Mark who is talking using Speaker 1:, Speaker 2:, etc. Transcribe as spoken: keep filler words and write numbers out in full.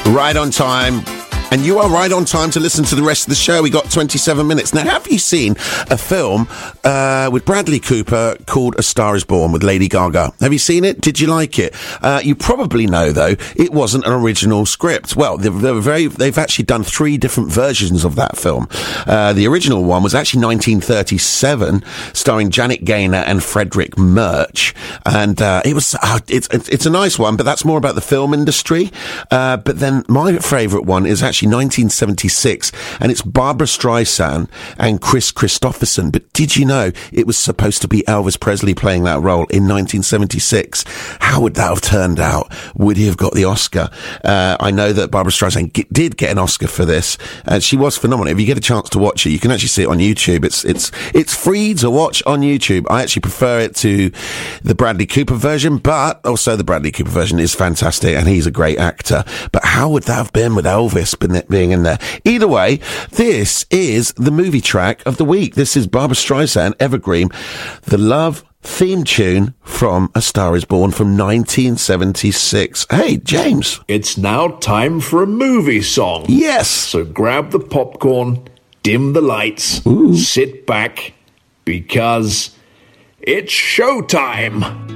Speaker 1: Right on time. And you are right on time to listen to the rest of the show. We got twenty-seven minutes. Now, have you seen a film uh, with Bradley Cooper called A Star Is Born with Lady Gaga? Have you seen it? Did you like it? Uh, you probably know, though, it wasn't an original script. Well, they're, they're very, they've actually done three different versions of that film. Uh, the original one was actually nineteen thirty-seven, starring Janet Gaynor and Frederick Murch. And uh, it was uh, it's, it's a nice one, but that's more about the film industry. Uh, but then my favourite one is actually nineteen seventy-six, and it's Barbra Streisand and Chris Christopherson. But did you know it was supposed to be Elvis Presley playing that role in nineteen seventy-six? How would that have turned out? Would he have got the Oscar? Uh, I know that Barbra Streisand g- did get an Oscar for this, and she was phenomenal. If you get a chance to watch it, you can actually see it on YouTube. It's it's it's free to watch on YouTube. I actually prefer it to the Bradley Cooper version, but also the Bradley Cooper version is fantastic, and he's a great actor. But how would that have been with Elvis being in there? Either way, this is the movie track of the week. This is Barbra Streisand, Evergreen, the love theme tune from A Star Is Born from nineteen seventy-six. Hey, James.
Speaker 2: It's now time for a movie song.
Speaker 1: Yes.
Speaker 2: So grab the popcorn, dim the lights,
Speaker 1: Ooh.
Speaker 2: sit back, because it's showtime.